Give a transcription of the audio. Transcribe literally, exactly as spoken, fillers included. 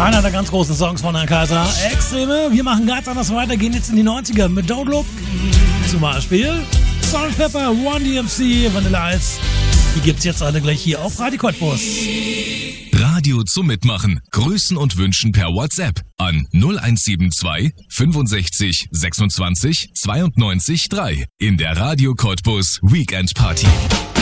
Einer der ganz großen Songs von Herrn Kaiser. Extreme. Wir machen ganz anders weiter, gehen jetzt in die neunziger mit Don't Look. Zum Beispiel Salt Pepper, Run D M C, Vanilla Ice. Die gibt's jetzt alle gleich hier auf Radio Cottbus. Radio zum Mitmachen. Grüßen und Wünschen per WhatsApp an null eins sieben zwei fünfundsechzig sechsundzwanzig zweiundneunzig drei in der Radio Cottbus Weekend Party.